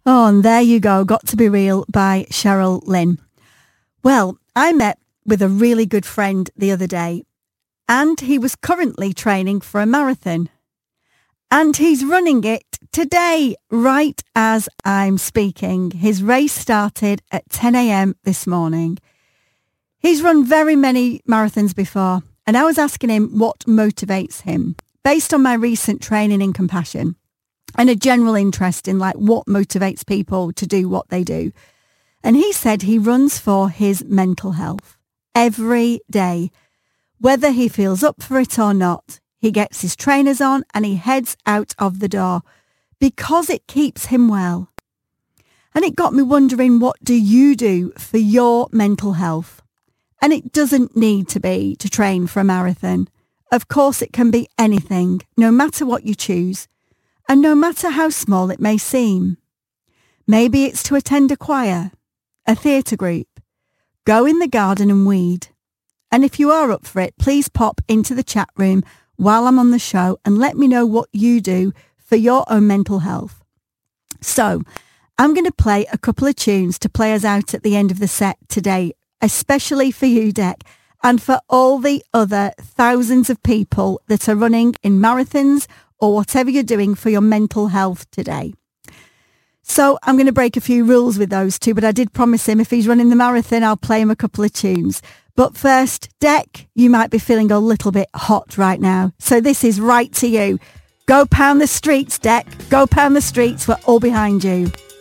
Oh, and there you go. Got to Be Real by Cheryl Lynn. Well, I met with a really good friend the other day, and he was currently training for a marathon. And he's running it today, right as I'm speaking. His race started at 10 a.m. this morning. He's run very many marathons before, and I was asking him what motivates him based on my recent training in compassion and a general interest in like what motivates people to do what they do. And he said he runs for his mental health every day. Whether he feels up for it or not, he gets his trainers on and he heads out of the door because it keeps him well. And it got me wondering, what do you do for your mental health? And it doesn't need to be to train for a marathon. Of course, it can be anything, no matter what you choose, and no matter how small it may seem. Maybe it's to attend a choir, a theatre group, go in the garden and weed. And if you are up for it, please pop into the chat room while I'm on the show and let me know what you do for your own mental health. So I'm going to play a couple of tunes to play us out at the end of the set today, especially for you, Dec, and for all the other thousands of people that are running in marathons or whatever you're doing for your mental health today. So I'm going to break a few rules with those two, but I did promise him if he's running the marathon, I'll play him a couple of tunes. But first, Dec, you might be feeling a little bit hot right now. So this is right to you. Go pound the streets, Dec. Go pound the streets. We're all behind you.